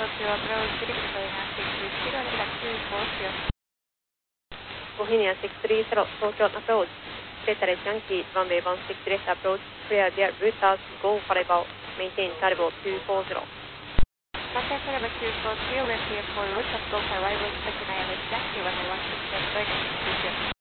to approach Bohemia 630 and like 240. Bohemia 630, Tokyo approach. Delta Yankee, runway 16 left approach, clear their routers, go Falebo, maintain Falebo 240. Maintain Falebo 240, we're clear for route, go for arrival, 29 Yankee, runway 16 left,